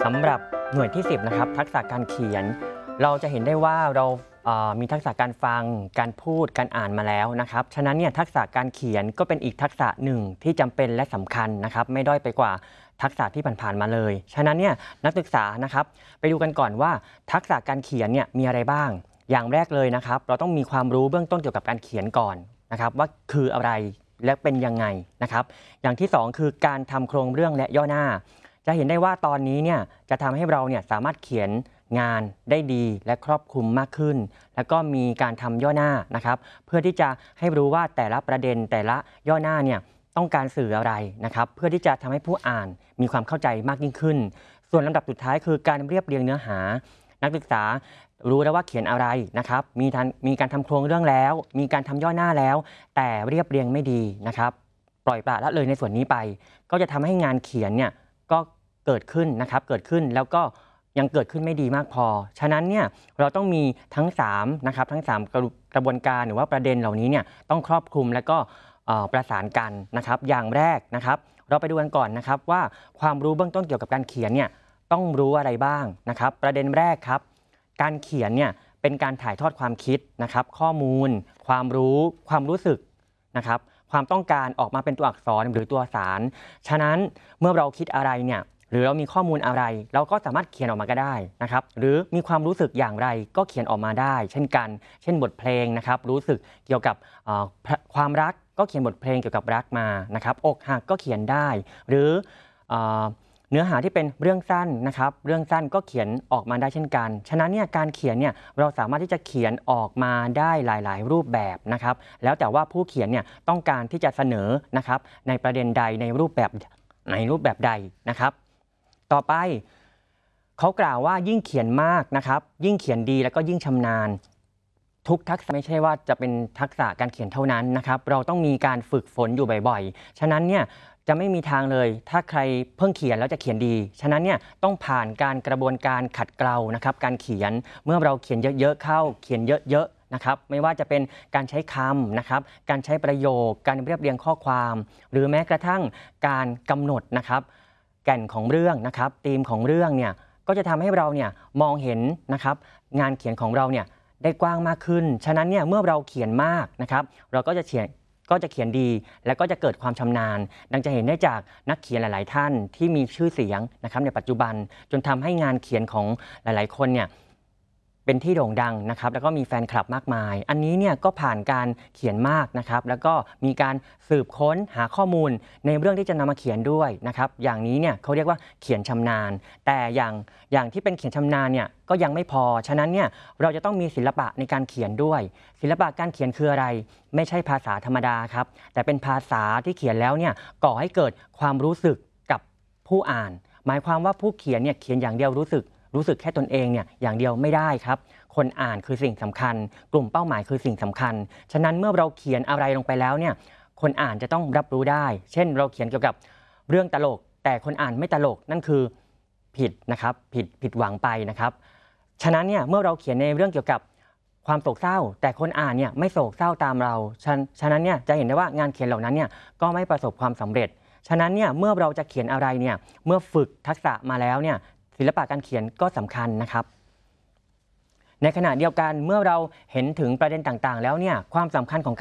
สำหรับหน่วยที่10นะครับทักษะการเขียนเราจะเห็นได้ว่าเรามีทักษะการฟังการพูดการอ่านมาแล้วนะครับฉะนั้นเนี่ยทักษะการเขียนก็เป็นอีกทักษะหนึ่งที่จำเป็นและสำคัญนะครับไม่ด้อยไปกว่าทักษะที่ผ่านๆมาเลยฉะนั้นเนี่ยนักศึกษานะครับไปดูกันก่อนว่าทักษะการเขียนเนี่ยมีอะไรบ้างอย่างแรกเลยนะครับเราต้องมีความรู้เบื้องต้นเกี่ยวกับการเขียนก่อนนะครับว่าคืออะไรและเป็นยังไงนะครับอย่างที่2คือการทำโครงเรื่องและย่อหน้าจะเห็นได้ว่าตอนนี้เนี่ยจะทำให้เราเนี่ยสามารถเขียนงานได้ดีและครอบคลุมมากขึ้นแล้วก็มีการทำย่อหน้านะครับเพื่อที่จะให้รู้ว่าแต่ละประเด็นแต่ละย่อหน้าเนี่ยต้องการสื่ออะไรนะครับเพื่อที่จะทำให้ผู้อ่านมีความเข้าใจมากยิ่งขึ้นส่วนลำดับสุดท้ายคือการเรียบเรียงเนื้อหานักศึกษารู้แล้วว่าเขียนอะไรนะครับมีการทำโครงเรื่องแล้วมีการทำย่อหน้าแล้วแต่เรียบเรียงไม่ดีนะครับปล่อยปละละเลยในส่วนนี้ไปก็จะทำให้งานเขียนเนี่ยก็เกิดขึ้นนะครับเกิดขึ้นแล้วก็ยังเกิดขึ้นไม่ดีมากพอฉะนั้นเนี่ยเราต้องมีทั้ง3นะครับทั้ง3กระบวนการหรือว่าประเด็นเหล่านี้เนี่ยต้องครอบคลุมและก็ประสานกันนะครับอย่างแรกนะครับเราไปดูกันก่อนนะครับว่าความรู้เบื้องต้นเกี่ยวกับการเขียนเนี่ยต้องรู้อะไรบ้างนะครับประเด็นแรกครับการเขียนเนี่ยเป็นการถ่ายทอดความคิดนะครับข้อมูลความรู้ความรู้สึกนะครับความต้องการออกมาเป็นตัวอักษรหรือตัวสารฉะนั้นเมื่อเราคิดอะไรเนี่ยหรือเรามีข้อมูลอะไรเราก็สามารถเขียนออกมาก็ได้นะครับหรือมีความรู้สึกอย่างไรก็เขียนออกมาได้เช่นกันเช่นบทเพลงนะครับรู้สึกเกี่ยวกับความรักก็เขียนบทเพลงเกี่ยวกับรักมานะครับอกหักก็เขียนได้หรือเนื้อหาที่เป็นเรื่องสั้นนะครับเรื่องสั้นก็เขียนออกมาได้เช่นกันฉะนั้นเนี่ยการเขียนเนี่ยเราสามารถที่จะเขียนออกมาได้หลายๆรูปแบบนะครับแล้วแต่ว่าผู้เขียนเนี่ยต้องการที่จะเสนอนะครับในประเด็นใดในรูปแบบใดนะครับต่อไปเขากล่าวว่ายิ่งเขียนมากนะครับยิ่งเขียนดีแล้วก็ยิ่งชำนาญทุกทักษะไม่ใช่ว่าจะเป็นทักษะการเขียนเท่านั้นนะครับเราต้องมีการฝึกฝนอยู่บ่อยๆฉะนั้นเนี่ยจะไม่มีทางเลยถ้าใครเพิ่งเขียนแล้วจะเขียนดีฉะนั้นเนี่ยต้องผ่านการกระบวนการขัดเกลานะครับการเขียนเมื่อเราเขียนเยอะๆเข้าเขียนเยอะๆนะครับไม่ว่าจะเป็นการใช้คำนะครับการใช้ประโยคการเรียบเรียงข้อความหรือแม้กระทั่งการกำหนดนะครับแก่นของเรื่องนะครับธีมของเรื่องเนี่ยก็จะทำให้เราเนี่ยมองเห็นนะครับงานเขียนของเราเนี่ยได้กว้างมากขึ้นฉะนั้นเนี่ยเมื่อเราเขียนมากนะครับเราก็จะเขียนดีและก็จะเกิดความชำนาญดังจะเห็นได้จากนักเขียนหลายๆท่านที่มีชื่อเสียงนะครับในปัจจุบันจนทำให้งานเขียนของหลายๆคนเนี่ยเป็นที่โด่งดังนะครับแล้วก็มีแฟนคลับมากมายอันนี้เนี่ยก็ผ่านการเขียนมากนะครับแล้วก็มีการสืบค้นหาข้อมูลในเรื่องที่จะนำมาเขียนด้วยนะครับอย่างนี้เนี่ยเขาเรียกว่าเขียนชำนาญแต่อย่างที่เป็นเขียนชำนาญเนี่ยก็ยังไม่พอฉะนั้นเนี่ยเราจะต้องมีศิลปะในการเขียนด้วยศิลปะการเขียนคืออะไรไม่ใช่ภาษาธรรมดาครับแต่เป็นภาษาที่เขียนแล้วเนี่ยก่อให้เกิดความรู้สึกกับผู้อ่านหมายความว่าผู้เขียนเนี่ยเขียนอย่างเดียวรู้สึกแค่ตนเองเนี่ยอย่างเดียวไม่ได้ครับคนอ่านคือสิ่งสำคัญกลุ่มเป้าหมายคือสิ่งสำคัญฉะนั้นเมื่อเราเขียนอะไรลงไปแล้วเนี่ยคนอ่านจะต้องรับรู้ได้เช่นเราเขียนเกี่ยวกับเรื่องตลกแต่คนอ่านไม่ตลกนั่นคือผิดนะครับผิดหวังไปนะครับฉะนั้นเนี่ยเมื่อเราเขียนในเรื่องเกี่ยวกับความโศกเศร้าแต่คนอ่านเนี่ยไม่โศกเศร้าตามเราฉะนั้นเนี่ยจะเห็นได้ว่างานเขียนเหล่านั้นเนี่ยก็ไม่ประสบความสำเร็จฉะนั้นเนี่ยเมื่อเราจะเขียนอะไรเนี่ยเมื่อฝึกทักษะมาแล้วเนี่ยศิลปะการเขียนก็สำคัญนะครับในขณะเดียวกันเมื่อเราเห็นถึงประเด็นต่างๆแล้วเนี่ยความสำคัญของ